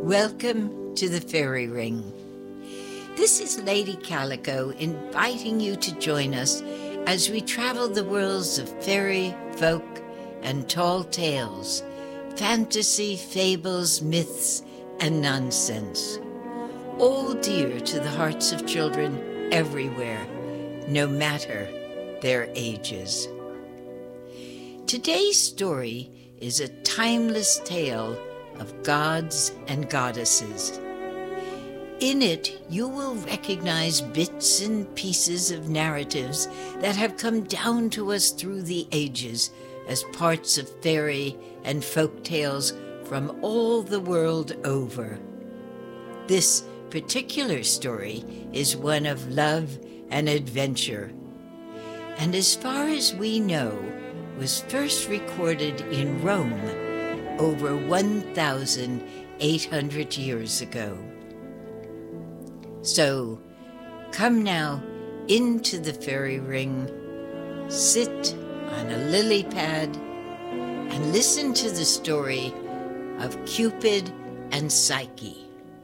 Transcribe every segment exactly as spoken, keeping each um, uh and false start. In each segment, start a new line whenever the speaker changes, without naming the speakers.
Welcome to the Fairy Ring. This is Lady Calico inviting you to join us as we travel the worlds of fairy, folk, and tall tales, fantasy, fables, myths, and nonsense. All dear to the hearts of children everywhere, no matter their ages. Today's story is a timeless tale of gods and goddesses. In it, you will recognize bits and pieces of narratives that have come down to us through the ages as parts of fairy and folk tales from all the world over. This particular story is one of love and adventure, and as far as we know, was first recorded in Rome over one thousand eight hundred years ago. So, come now into the fairy ring, sit on a lily pad, and listen to the story of Cupid and Psyche.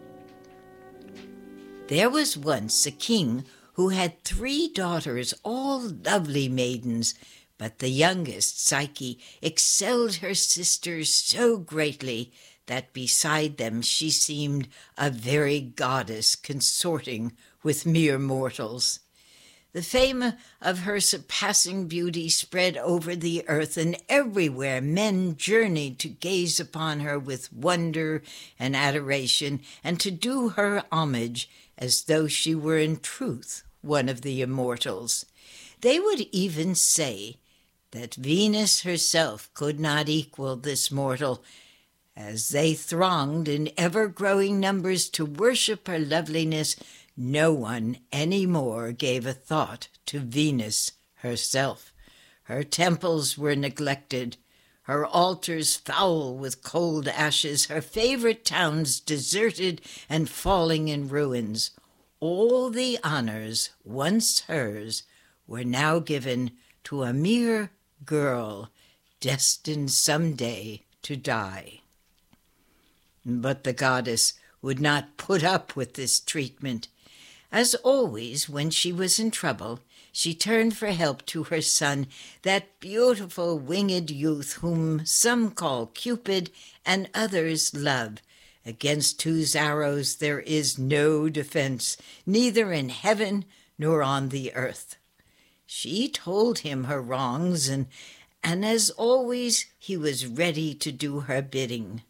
There was once a king who had three daughters, all lovely maidens, but the youngest, Psyche, excelled her sisters so greatly that beside them she seemed a very goddess consorting with mere mortals. The fame of her surpassing beauty spread over the earth, and everywhere men journeyed to gaze upon her with wonder and adoration, and to do her homage as though she were in truth one of the immortals. They would even say that Venus herself could not equal this mortal. As they thronged in ever-growing numbers to worship her loveliness, no one any more gave a thought to Venus herself. Her temples were neglected, her altars foul with cold ashes, her favorite towns deserted and falling in ruins. All the honors once hers were now given to a mere girl destined someday to die. But the goddess would not put up with this treatment. As always, when she was in trouble, she turned for help to her son, that beautiful winged youth whom some call Cupid and others Love, against whose arrows there is no defense, neither in heaven nor on the earth. She told him her wrongs, and, and as always, he was ready to do her bidding.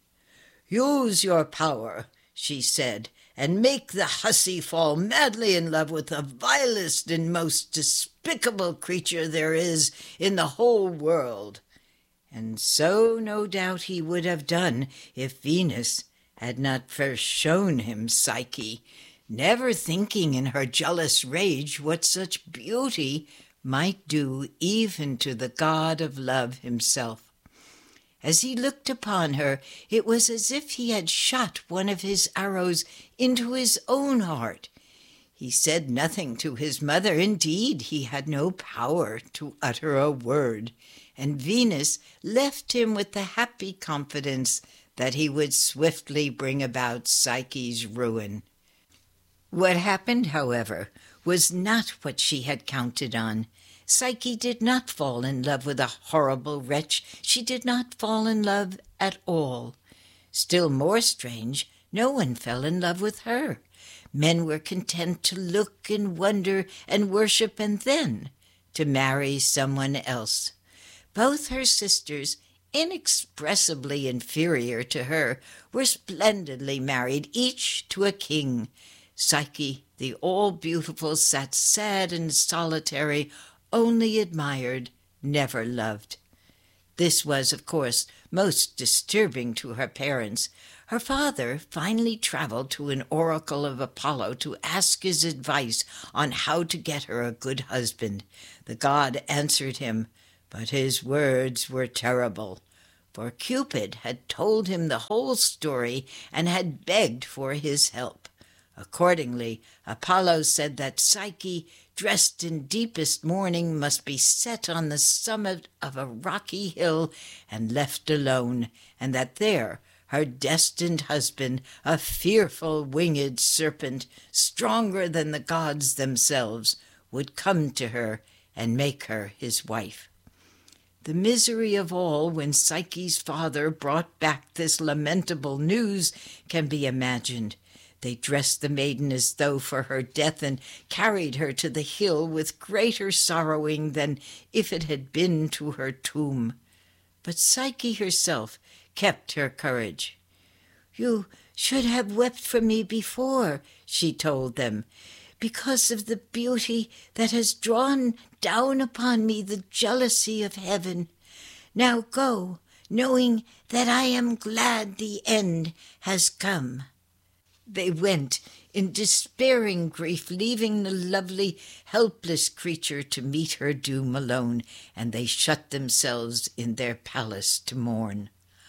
"Use your power," she said, "and make the hussy fall madly in love with the vilest and most despicable creature there is in the whole world." And so, no doubt, he would have done if Venus had not first shown him Psyche, never thinking in her jealous rage what such beauty might do even to the god of love himself. As he looked upon her, it was as if he had shot one of his arrows into his own heart. He said nothing to his mother. Indeed, he had no power to utter a word, and Venus left him with the happy confidence that he would swiftly bring about Psyche's ruin. What happened, however, was not what she had counted on. Psyche did not fall in love with a horrible wretch. She did not fall in love at all. Still more strange, no one fell in love with her. Men were content to look and wonder and worship and then to marry someone else. Both her sisters, inexpressibly inferior to her, were splendidly married, each to a king. Psyche, the all-beautiful, sat sad and solitary, only admired, never loved. This was, of course, most disturbing to her parents. Her father finally traveled to an oracle of Apollo to ask his advice on how to get her a good husband. The god answered him, but his words were terrible, for Cupid had told him the whole story and had begged for his help. Accordingly, Apollo said that Psyche, dressed in deepest mourning, must be set on the summit of a rocky hill and left alone, and that there her destined husband, a fearful winged serpent, stronger than the gods themselves, would come to her and make her his wife. The misery of all when Psyche's father brought back this lamentable news can be imagined. They dressed the maiden as though for her death and carried her to the hill with greater sorrowing than if it had been to her tomb. But Psyche herself kept her courage. "You should have wept for me before," she told them, "because of the beauty that has drawn down upon me the jealousy of heaven. Now go, knowing that I am glad the end has come." They went in despairing grief, leaving the lovely, helpless creature to meet her doom alone, and they shut themselves in their palace to mourn.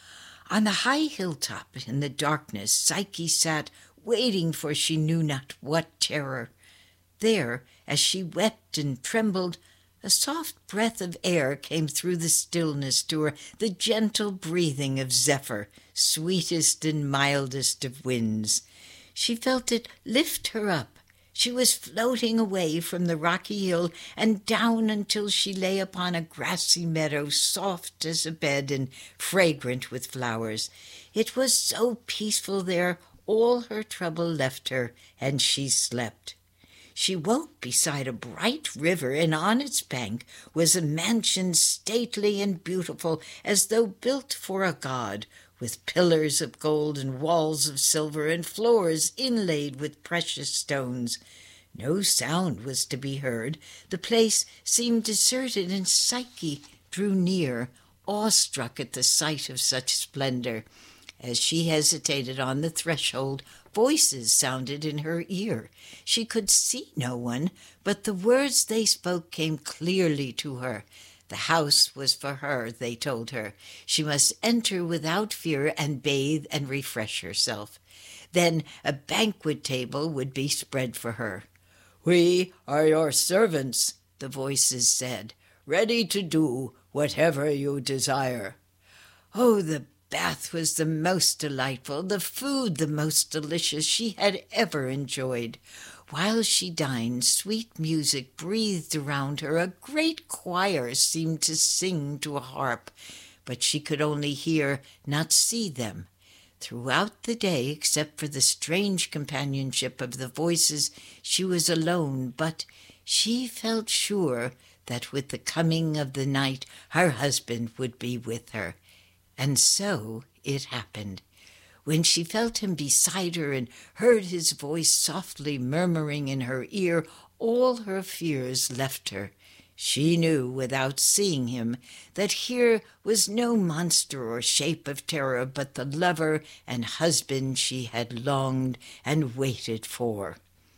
On the high hilltop in the darkness, Psyche sat, waiting for she knew not what terror. There, as she wept and trembled, a soft breath of air came through the stillness to her, the gentle breathing of Zephyr, sweetest and mildest of winds. She felt it lift her up. She was floating away from the rocky hill and down until she lay upon a grassy meadow, soft as a bed and fragrant with flowers. It was so peaceful there, all her trouble left her, and she slept. She woke beside a bright river, and on its bank was a mansion stately and beautiful, as though built for a god, with pillars of gold and walls of silver and floors inlaid with precious stones. No sound was to be heard. The place seemed deserted, and Psyche drew near, awestruck at the sight of such splendor. As she hesitated on the threshold, voices sounded in her ear. She could see no one, but the words they spoke came clearly to her. The house was for her, they told her. She must enter without fear and bathe and refresh herself. Then a banquet table would be spread for her. "We are your servants," the voices said, "ready to do whatever you desire." Oh, the bath was the most delightful, the food the most delicious she had ever enjoyed. While she dined, sweet music breathed around her. A great choir seemed to sing to a harp, but she could only hear, not see them. Throughout the day, except for the strange companionship of the voices, she was alone, but she felt sure that with the coming of the night her husband would be with her. And so it happened. When she felt him beside her and heard his voice softly murmuring in her ear, all her fears left her. She knew, without seeing him, that here was no monster or shape of terror, but the lover and husband she had longed and waited for.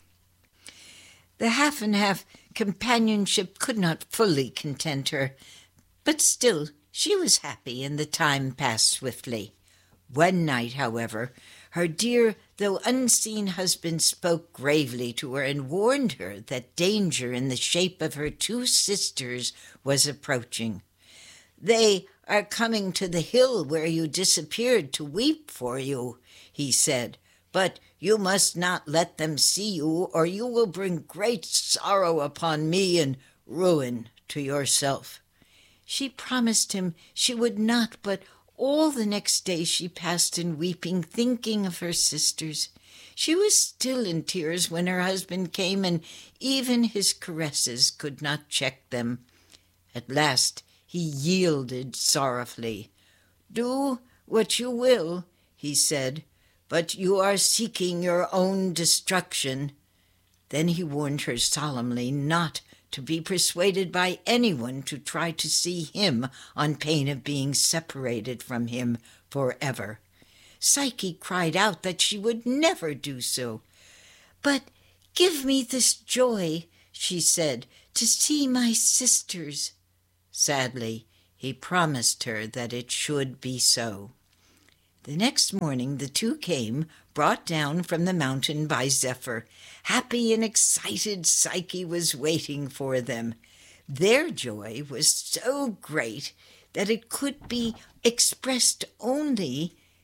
The half-and-half companionship could not fully content her, but still she was happy, and the time passed swiftly. One night, however, her dear, though unseen husband spoke gravely to her and warned her that danger in the shape of her two sisters was approaching. "They are coming to the hill where you disappeared to weep for you," he said, "but you must not let them see you, or you will bring great sorrow upon me and ruin to yourself." She promised him she would not, but all the next day she passed in weeping, thinking of her sisters. She was still in tears when her husband came, and even his caresses could not check them. At last he yielded sorrowfully. "Do what you will," he said, "but you are seeking your own destruction." Then he warned her solemnly not to be persuaded by anyone to try to see him on pain of being separated from him forever. Psyche cried out that she would never do so. "But give me this joy," she said, "to see my sisters." Sadly, he promised her that it should be so. The next morning the two came, brought down from the mountain by Zephyr. Happy and excited, Psyche was waiting for them. Their joy was so great that it could be expressed only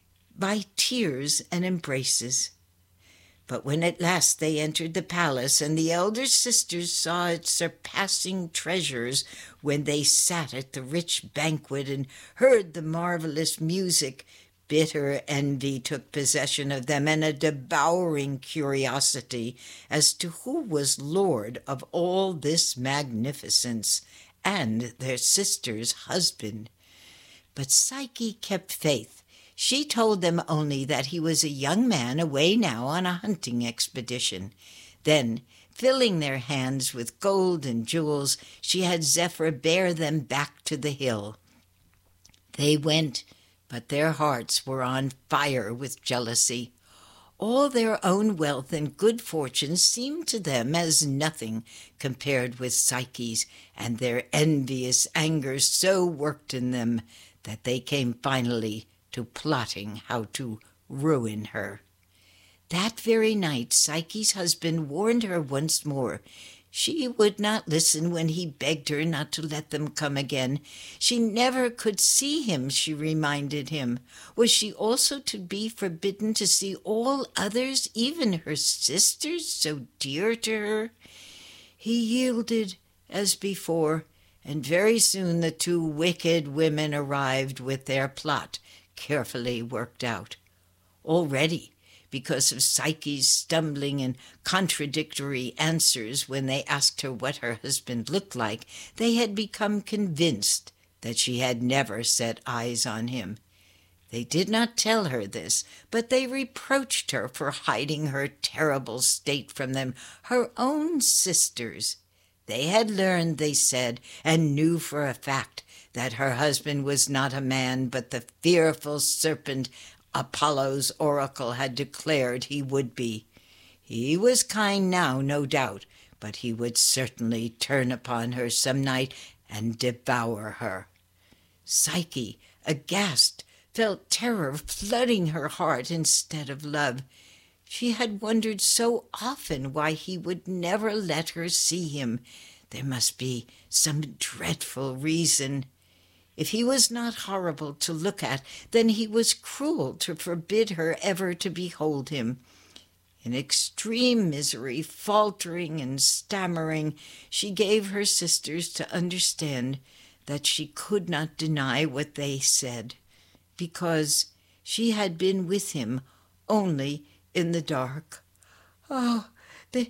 by tears and embraces. But when at last they entered the palace, and the elder sisters saw its surpassing treasures, when they sat at the rich banquet and heard the marvelous music, bitter envy took possession of them, and a devouring curiosity as to who was lord of all this magnificence, and their sister's husband. But Psyche kept faith. She told them only that he was a young man away now on a hunting expedition. Then, filling their hands with gold and jewels, she had Zephyr bear them back to the hill. They went, but their hearts were on fire with jealousy. All their own wealth and good fortune seemed to them as nothing compared with Psyche's, and their envious anger so worked in them that they came finally to plotting how to ruin her. That very night Psyche's husband warned her once more. She would not listen when he begged her not to let them come again. She never could see him, she reminded him. Was she also to be forbidden to see all others, even her sisters, so dear to her? He yielded as before, and very soon the two wicked women arrived with their plot carefully worked out. Already, because of Psyche's stumbling and contradictory answers when they asked her what her husband looked like, they had become convinced that she had never set eyes on him. They did not tell her this, but they reproached her for hiding her terrible state from them, her own sisters. They had learned, they said, and knew for a fact, that her husband was not a man, but the fearful serpent Apollo's oracle had declared he would be. He was kind now, no doubt, but he would certainly turn upon her some night and devour her. Psyche, aghast, felt terror flooding her heart instead of love. She had wondered so often why he would never let her see him. There must be some dreadful reason. If he was not horrible to look at, then he was cruel to forbid her ever to behold him. In extreme misery, faltering and stammering, she gave her sisters to understand that she could not deny what they said, because she had been with him only in the dark. Oh, they,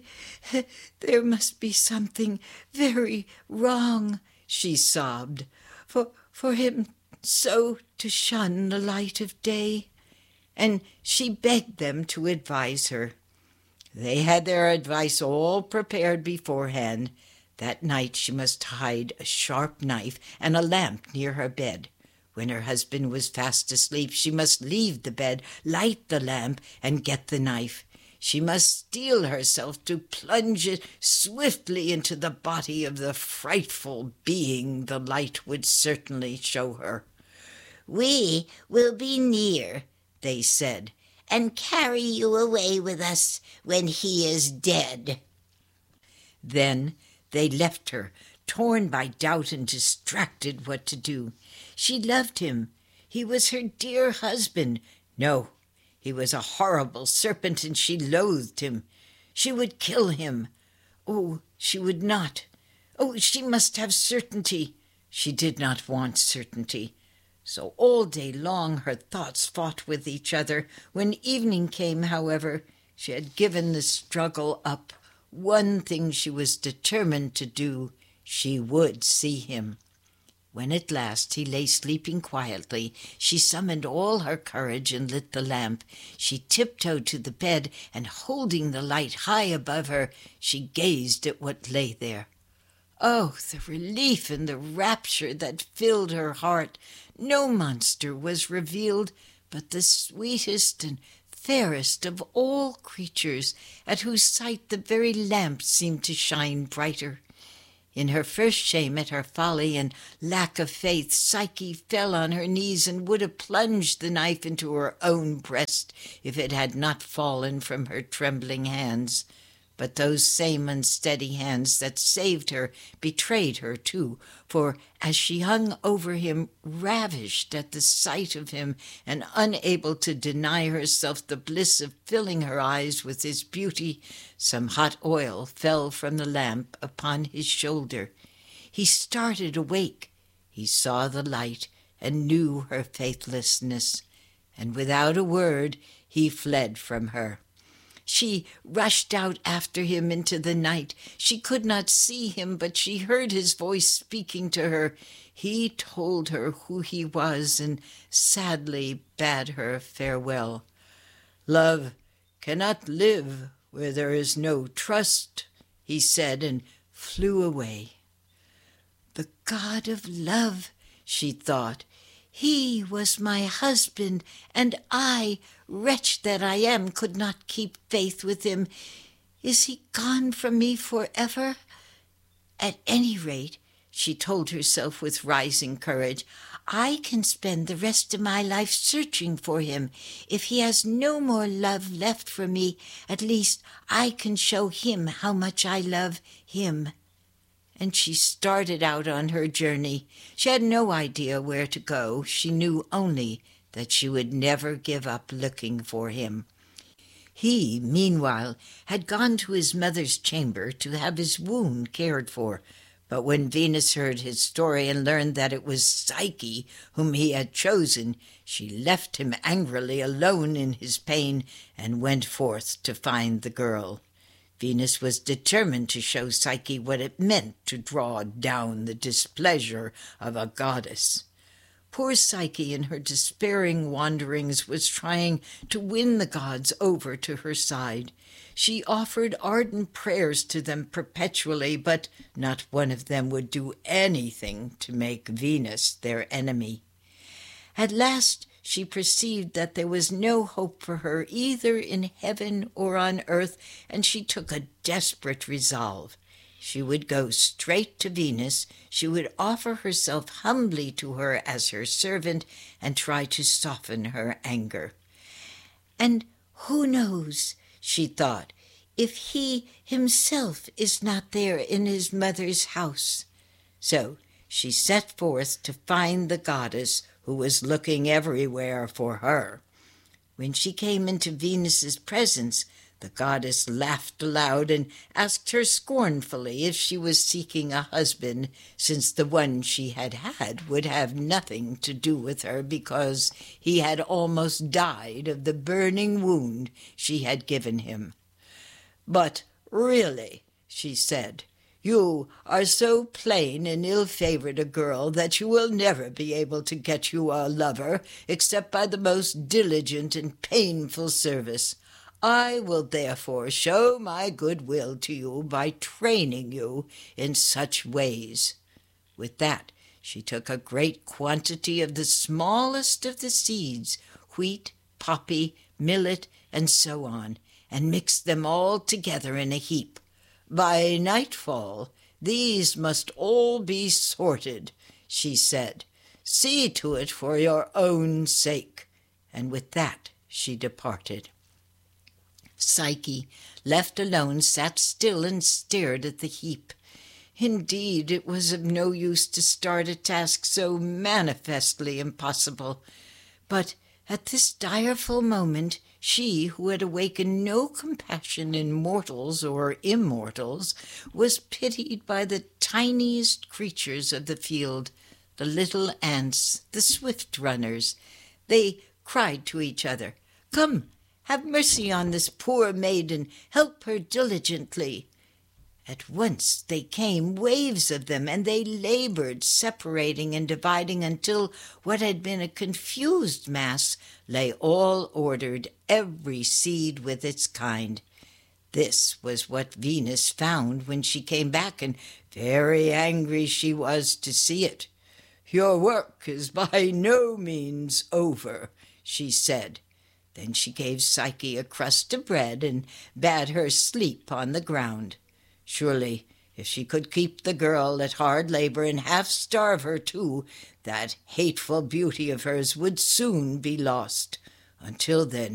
there must be something very wrong, she sobbed, for for him so to shun the light of day. And she begged them to advise her. They had their advice all prepared beforehand. That night she must hide a sharp knife and a lamp near her bed. When her husband was fast asleep, she must leave the bed, light the lamp, and get the knife. She must steel herself to plunge it swiftly into the body of the frightful being the light would certainly show her. "We will be near," they said, "and carry you away with us when he is dead." Then they left her, torn by doubt and distracted what to do. She loved him. He was her dear husband. No, he was a horrible serpent, and she loathed him. She would kill him. Oh, she would not. Oh, she must have certainty. She did not want certainty. So all day long her thoughts fought with each other. When evening came, however, she had given the struggle up. One thing she was determined to do. She would see him. When at last he lay sleeping quietly, she summoned all her courage and lit the lamp. She tiptoed to the bed, and holding the light high above her, she gazed at what lay there. Oh, the relief and the rapture that filled her heart! No monster was revealed, but the sweetest and fairest of all creatures, at whose sight the very lamp seemed to shine brighter. In her first shame at her folly and lack of faith, Psyche fell on her knees and would have plunged the knife into her own breast if it had not fallen from her trembling hands. But those same unsteady hands that saved her betrayed her too, for as she hung over him, ravished at the sight of him, and unable to deny herself the bliss of filling her eyes with his beauty, some hot oil fell from the lamp upon his shoulder. He started awake. He saw the light and knew her faithlessness, and without a word he fled from her. She rushed out after him into the night. She could not see him, but she heard his voice speaking to her. He told her who he was and sadly bade her farewell. "Love cannot live where there is no trust," he said, and flew away. The God of love, she thought. He was my husband, and I, wretch that I am, could not keep faith with him. Is he gone from me forever? At any rate, she told herself with rising courage, I can spend the rest of my life searching for him. If he has no more love left for me, at least I can show him how much I love him. And she started out on her journey. She had no idea where to go. She knew only that she would never give up looking for him. He, meanwhile, had gone to his mother's chamber to have his wound cared for. But when Venus heard his story and learned that it was Psyche whom he had chosen, she left him angrily alone in his pain and went forth to find the girl. Venus was determined to show Psyche what it meant to draw down the displeasure of a goddess. Poor Psyche, in her despairing wanderings, was trying to win the gods over to her side. She offered ardent prayers to them perpetually, but not one of them would do anything to make Venus their enemy. At last she perceived that there was no hope for her either in heaven or on earth, and she took a desperate resolve. She would go straight to Venus, she would offer herself humbly to her as her servant, and try to soften her anger. And who knows, she thought, if he himself is not there in his mother's house. So she set forth to find the goddess who was looking everywhere for her. When she came into Venus's presence, the goddess laughed aloud and asked her scornfully if she was seeking a husband, since the one she had had would have nothing to do with her because he had almost died of the burning wound she had given him. "But really," she said, "you are so plain and ill-favored a girl that you will never be able to get you a lover except by the most diligent and painful service. I will therefore show my good will to you by training you in such ways." With that, she took a great quantity of the smallest of the seeds, wheat, poppy, millet, and so on, and mixed them all together in a heap. "By nightfall, these must all be sorted," she said. "See to it for your own sake." And with that she departed. Psyche, left alone, sat still and stared at the heap. Indeed, it was of no use to start a task so manifestly impossible. But at this direful moment, she, who had awakened no compassion in mortals or immortals, was pitied by the tiniest creatures of the field, the little ants, the swift runners. They cried to each other, "Come, have mercy on this poor maiden, help her diligently." At once they came, waves of them, and they labored, separating and dividing until what had been a confused mass lay all ordered, every seed with its kind. This was what Venus found when she came back, and very angry she was to see it. "Your work is by no means over," she said. Then she gave Psyche a crust of bread and bade her sleep on the ground. Surely, if she could keep the girl at hard labor and half-starve her too, that hateful beauty of hers would soon be lost. Until then,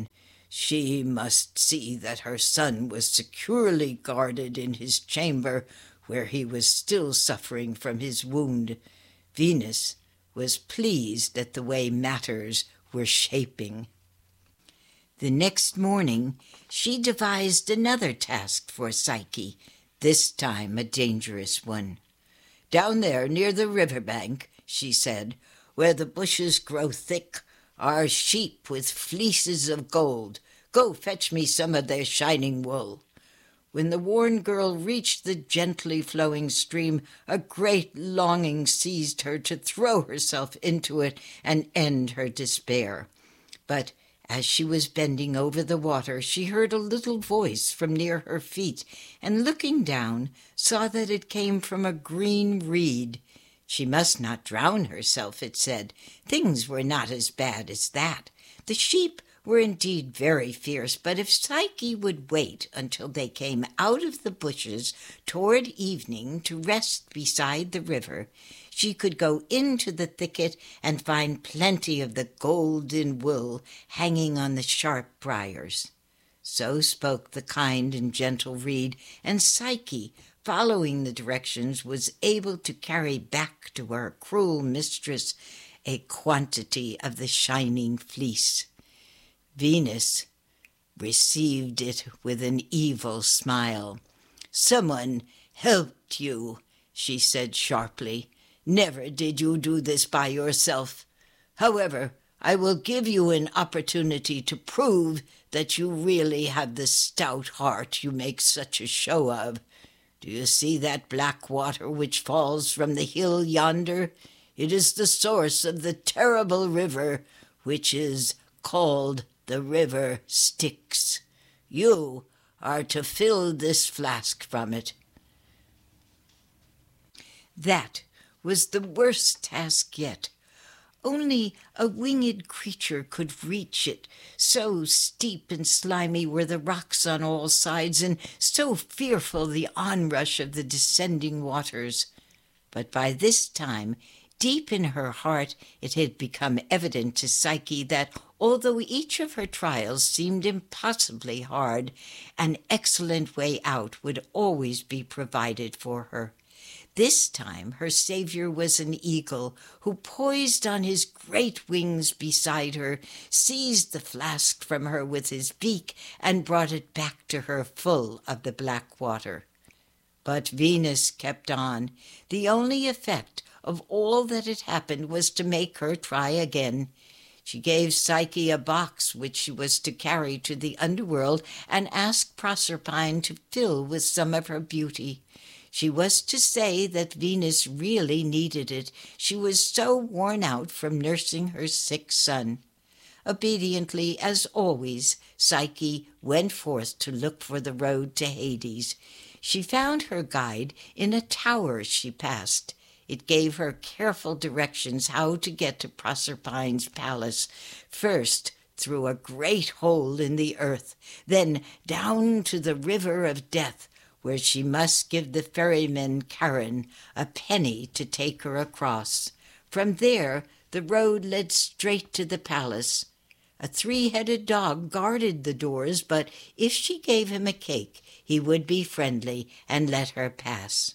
She must see that her son was securely guarded in his chamber, where he was still suffering from his wound. Venus was pleased at the way matters were shaping. The next morning she devised another task for Psyche, this time a dangerous one. "Down there near the river bank," she said, "where the bushes grow thick, are sheep with fleeces of gold. Go fetch me some of their shining wool." When the worn girl reached the gently flowing stream, a great longing seized her to throw herself into it and end her despair. But as she was bending over the water, she heard a little voice from near her feet, and looking down, saw that it came from a green reed. She must not drown herself, it said. Things were not as bad as that. The sheep were indeed very fierce, but if Psyche would wait until they came out of the bushes toward evening to rest beside the river, she could go into the thicket and find plenty of the golden wool hanging on the sharp briars. So spoke the kind and gentle reed, and Psyche, following the directions, was able to carry back to her cruel mistress a quantity of the shining fleece. Venus received it with an evil smile. "Someone helped you," she said sharply. "Never did you do this by yourself. However, I will give you an opportunity to prove that you really have the stout heart you make such a show of. Do you see that black water which falls from the hill yonder? It is the source of the terrible river which is called the river Styx. You are to fill this flask from it." That was the worst task yet. Only a winged creature could reach it. So steep and slimy were the rocks on all sides, and so fearful the onrush of the descending waters. But by this time, deep in her heart, it had become evident to Psyche that, although each of her trials seemed impossibly hard, an excellent way out would always be provided for her. This time her savior was an eagle, who poised on his great wings beside her, seized the flask from her with his beak, and brought it back to her full of the black water. But Venus kept on. The only effect of all that had happened was to make her try again. She gave Psyche a box which she was to carry to the underworld, and asked Proserpine to fill with some of her beauty. She was to say that Venus really needed it. She was so worn out from nursing her sick son. Obediently, as always, Psyche went forth to look for the road to Hades. She found her guide in a tower she passed. It gave her careful directions how to get to Proserpine's palace, first through a great hole in the earth, then down to the river of death, where she must give the ferryman Charon a penny to take her across. From there the road led straight to the palace. A three-headed dog guarded the doors, but if she gave him a cake, he would be friendly and let her pass.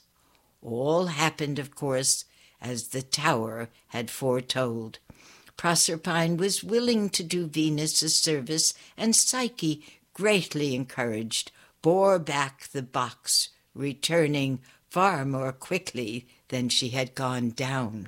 All happened, of course, as the tower had foretold. Proserpine was willing to do Venus a service, and Psyche, greatly encouraged, bore back the box, returning far more quickly than she had gone down.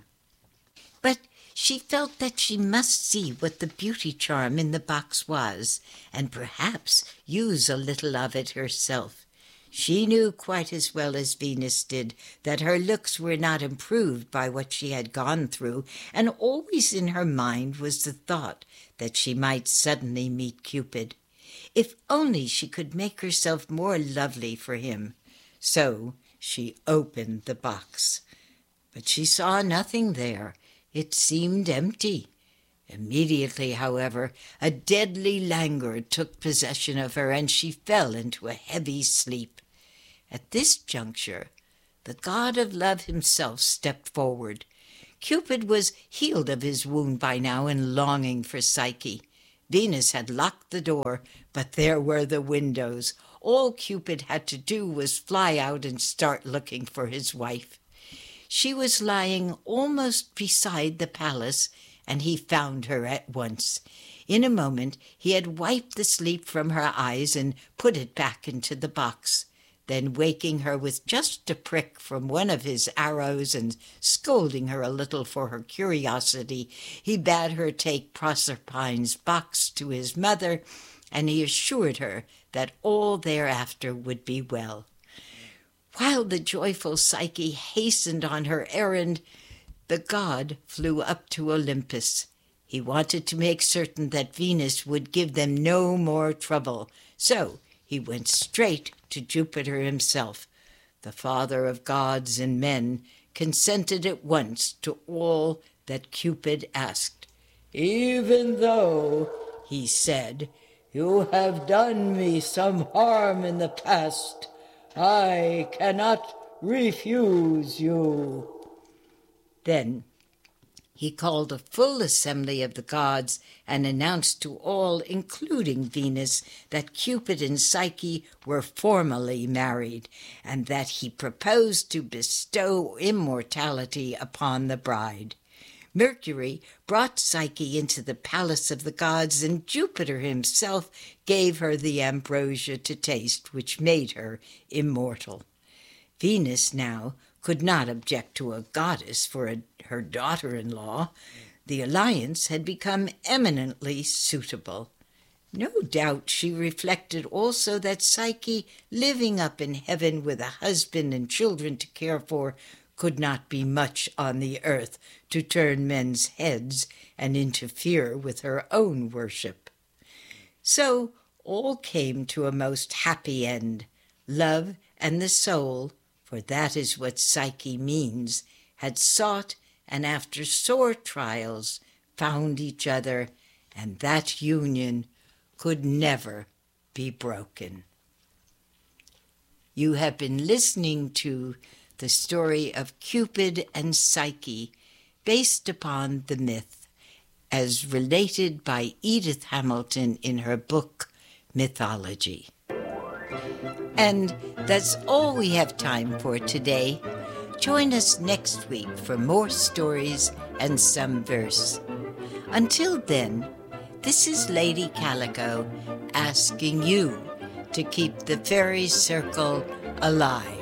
But she felt that she must see what the beauty charm in the box was, and perhaps use a little of it herself. She knew quite as well as Venus did that her looks were not improved by what she had gone through, and always in her mind was the thought that she might suddenly meet Cupid. If only she could make herself more lovely for him. So she opened the box. But she saw nothing there. It seemed empty. Immediately, however, a deadly languor took possession of her, and she fell into a heavy sleep. At this juncture, the god of love himself stepped forward. Cupid was healed of his wound by now and longing for Psyche. Venus had locked the door, but there were the windows. All Cupid had to do was fly out and start looking for his wife. She was lying almost beside the palace, and he found her at once. In a moment he had wiped the sleep from her eyes and put it back into the box. Then, waking her with just a prick from one of his arrows and scolding her a little for her curiosity, he bade her take Proserpine's box to his mother, and he assured her that all thereafter would be well. While the joyful Psyche hastened on her errand, the god flew up to Olympus. He wanted to make certain that Venus would give them no more trouble, so he went straight to Jupiter himself. The father of gods and men consented at once to all that Cupid asked. "Even though," he said, "you have done me some harm in the past, I cannot refuse you." Then he called a full assembly of the gods and announced to all, including Venus, that Cupid and Psyche were formally married, and that he proposed to bestow immortality upon the bride. Mercury brought Psyche into the palace of the gods, and Jupiter himself gave her the ambrosia to taste, which made her immortal. Venus now could not object to a goddess for a, her daughter-in-law. The alliance had become eminently suitable. No doubt she reflected also that Psyche, living up in heaven with a husband and children to care for, could not be much on the earth to turn men's heads and interfere with her own worship. So all came to a most happy end. Love and the soul, for that is what Psyche means, had sought, and after sore trials found each other, and that union could never be broken. You have been listening to the story of Cupid and Psyche, based upon the myth, as related by Edith Hamilton in her book, Mythology. And that's all we have time for today. Join us next week for more stories and some verse. Until then, this is Lady Calico asking you to keep the fairy circle alive.